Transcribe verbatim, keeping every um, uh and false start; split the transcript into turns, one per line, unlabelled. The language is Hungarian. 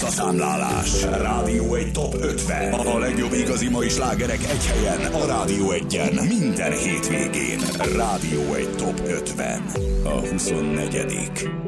visszaszámlálás. Rádió egy top ötven. A legjobb igazi mai slágerek egy helyen. A Rádió egyen. Minden hétvégén. Rádió egy top ötven. A huszonnegyedik